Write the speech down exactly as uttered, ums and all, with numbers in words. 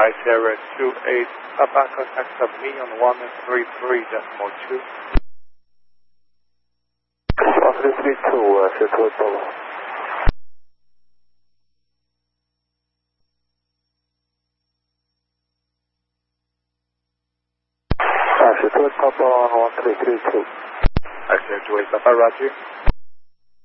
I Sierra two eight, Papa, contact me on one three three decimal two. one three three two, uh, Sierra Papa. Uh, Sierra Papa on one three three two. I Sierra two eight, Papa, Roger.